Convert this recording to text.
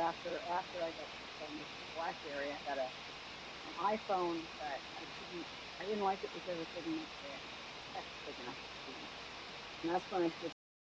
after I got from this BlackBerry, I got an iPhone, but I didn't like it because it didn't make the text big enough to see. And that's when I switched